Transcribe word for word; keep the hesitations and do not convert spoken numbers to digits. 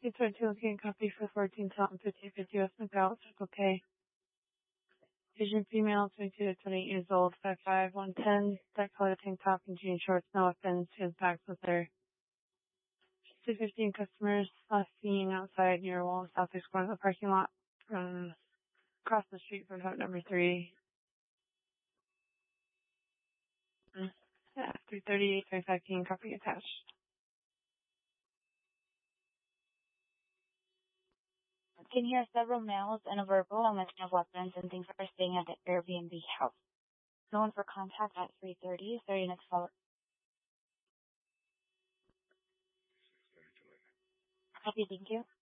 fifteen twenty-two looking copy for fourteen Taunton fifteen fifty West McDowell, Circle K. Asian female, twenty-two to twenty-eight years old, five five, one ten, dark colored tank top and jean shorts, no weapons. She has bags with her. two fifteen customers last seen outside near wall southeast corner of the parking lot from across the street from vote number three. Mm. Yeah, three thirty, twenty-five King, copy attached. Can hear several males and a verbal and mention of weapons and things are staying at the Airbnb house. No one for contact at three thirty. thirty next follow. Copy, thank you.